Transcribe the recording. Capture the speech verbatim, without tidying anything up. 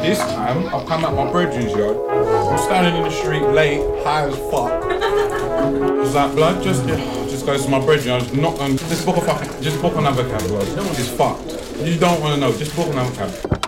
This time, I've come at my brethren's yard. I'm standing in the street late, high as fuck. I was like, blood, just, just goes to my brethren. I was not, um, just book a fucking, just book another cab, blood. It's fucked. You don't want to know, just book another cab.